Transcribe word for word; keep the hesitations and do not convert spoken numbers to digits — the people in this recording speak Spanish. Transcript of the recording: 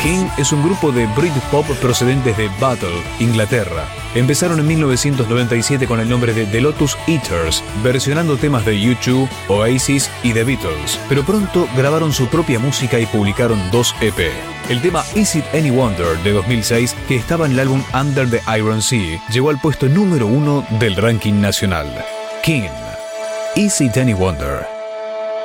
King es un grupo de Britpop procedentes de Battle, Inglaterra. Empezaron en mil novecientos noventa y siete con el nombre de The Lotus Eaters, versionando temas de U dos, Oasis y The Beatles, pero pronto grabaron su propia música y publicaron dos E P. El tema Is It Any Wonder de dos mil seis, que estaba en el álbum Under the Iron Sea, llegó al puesto número uno del ranking nacional. King, Is It Any Wonder.